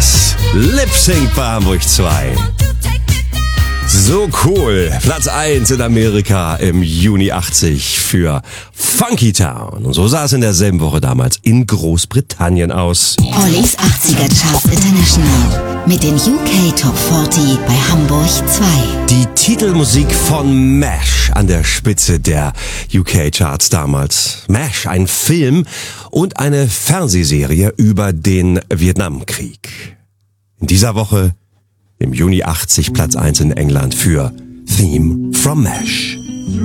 das. Lip Sync bei Hamburg 2. So cool. Platz 1 in Amerika im Juni 80 für Funky Town. Und so sah es in derselben Woche damals in Großbritannien aus. Ollis 80er Charts International mit den UK Top 40 bei Hamburg 2. Die Titelmusik von MASH an der Spitze der UK Charts damals. MASH, ein Film und eine Fernsehserie über den Vietnamkrieg. In dieser Woche im Juni 80 Platz 1 in England für Theme from MASH.